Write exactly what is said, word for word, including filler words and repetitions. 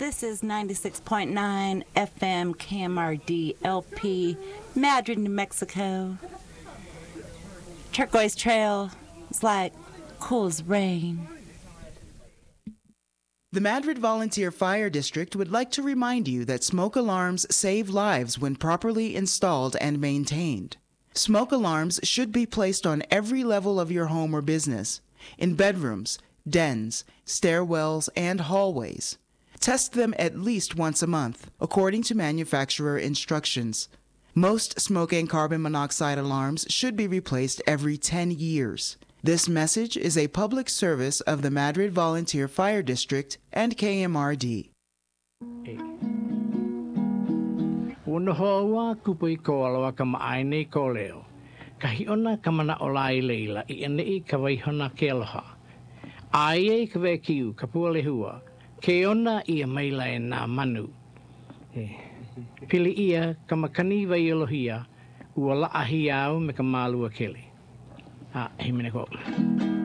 This is ninety-six point nine F M K M R D L P, Madrid, New Mexico. Turquoise Trail is like cool as rain. The Madrid Volunteer Fire District would like to remind you that smoke alarms save lives when properly installed and maintained. Smoke alarms should be placed on every level of your home or business, in bedrooms, dens, stairwells, and hallways. Test them at least once a month, according to manufacturer instructions. Most smoke and carbon monoxide alarms should be replaced every ten years. This message is a public service of the Madrid Volunteer Fire District and K M R D. Unohoa kupui ko alawa ka maaine ko leo. Kahiona ka mana olai leila I ene ka waihona ke aloha. Aie ka vekiu ka pualehua. Ke ona ia maila e nā manu. Pili ia ka makani vai Elohia ua la ahi au me ka malua kele. Ah, he mene ko.